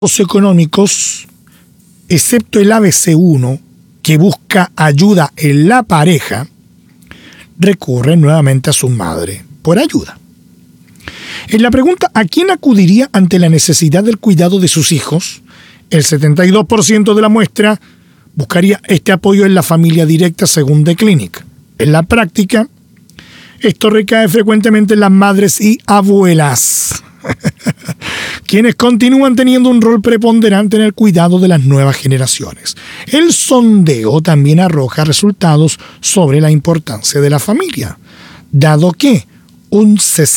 socioeconómicos, excepto el ABC1, que busca ayuda en la pareja, recurren nuevamente a su madre por ayuda. En la pregunta ¿a quién acudiría ante la necesidad del cuidado de sus hijos?, el 72% de la muestra buscaría este apoyo en la familia directa según The Clinic. En la práctica, esto recae frecuentemente en las madres y abuelas, quienes continúan teniendo un rol preponderante en el cuidado de las nuevas generaciones. El sondeo también arroja resultados sobre la importancia de la familia, dado que un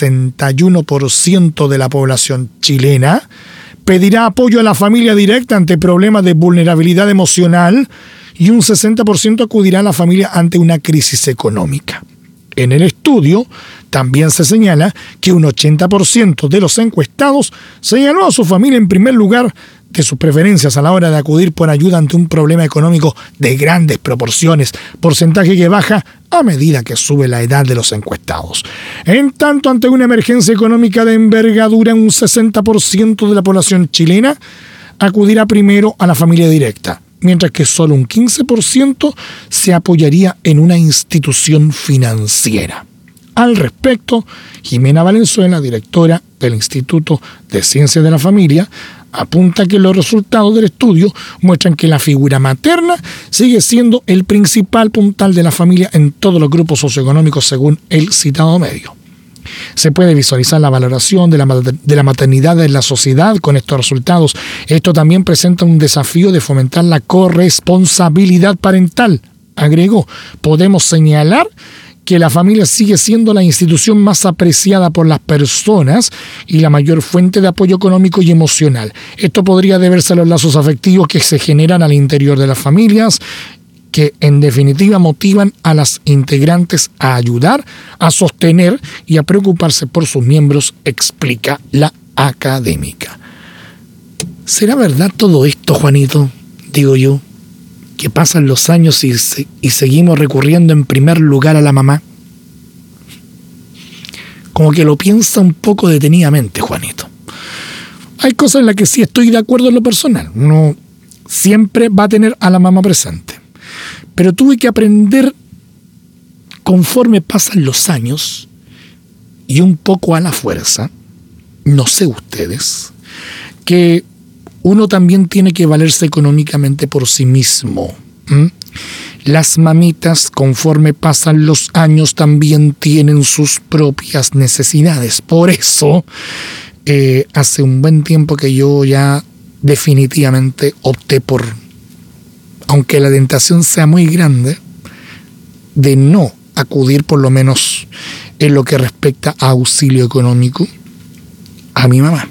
61% de la población chilena pedirá apoyo a la familia directa ante problemas de vulnerabilidad emocional y un 60% acudirá a la familia ante una crisis económica. En el estudio también se señala que un 80% de los encuestados señaló a su familia en primer lugar de sus preferencias a la hora de acudir por ayuda ante un problema económico de grandes proporciones, porcentaje que baja a medida que sube la edad de los encuestados. En tanto, ante una emergencia económica de envergadura, un 60% de la población chilena acudirá primero a la familia directa, mientras que solo un 15% se apoyaría en una institución financiera. Al respecto, Jimena Valenzuela, directora del Instituto de Ciencias de la Familia, apunta que los resultados del estudio muestran que la figura materna sigue siendo el principal puntal de la familia en todos los grupos socioeconómicos según el citado medio. Se puede visualizar la valoración de la maternidad en la sociedad con estos resultados. Esto también presenta un desafío de fomentar la corresponsabilidad parental. Agregó, podemos señalar que la familia sigue siendo la institución más apreciada por las personas y la mayor fuente de apoyo económico y emocional. Esto podría deberse a los lazos afectivos que se generan al interior de las familias, que en definitiva motivan a las integrantes a ayudar, a sostener y a preocuparse por sus miembros, explica la académica. ¿Será verdad todo esto, Juanito? Digo yo, que pasan los años y seguimos recurriendo en primer lugar a la mamá. Como que lo piensa un poco detenidamente, Juanito. Hay cosas en las que sí estoy de acuerdo en lo personal. Uno siempre va a tener a la mamá presente. Pero tuve que aprender, conforme pasan los años, y un poco a la fuerza, no sé ustedes, que uno también tiene que valerse económicamente por sí mismo. Las mamitas, conforme pasan los años, también tienen sus propias necesidades. Por eso, hace un buen tiempo que yo ya definitivamente opté por, aunque la tentación sea muy grande, de no acudir, por lo menos en lo que respecta a auxilio económico, a mi mamá.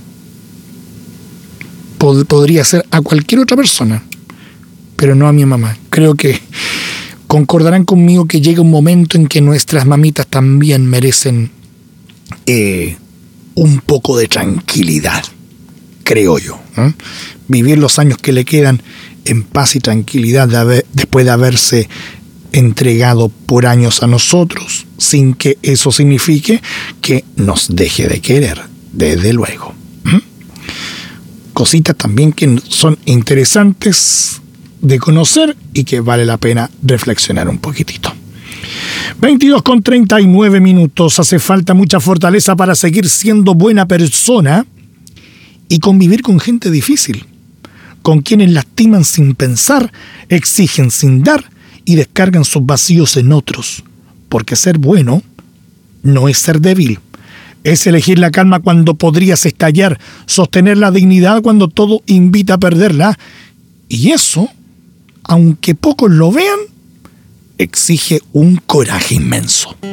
Podría ser a cualquier otra persona, pero no a mi mamá. Creo que concordarán conmigo que llega un momento en que nuestras mamitas también merecen un poco de tranquilidad, creo yo. Vivir los años que le quedan en paz y tranquilidad después de haberse entregado por años a nosotros, sin que eso signifique que nos deje de querer, desde luego. Cositas también que son interesantes de conocer y que vale la pena reflexionar un poquitito. 22:39. Hace falta mucha fortaleza para seguir siendo buena persona y convivir con gente difícil, con quienes lastiman sin pensar, exigen sin dar y descargan sus vacíos en otros. Porque ser bueno no es ser débil. Es elegir la calma cuando podrías estallar, sostener la dignidad cuando todo invita a perderla. Y eso, aunque pocos lo vean, exige un coraje inmenso.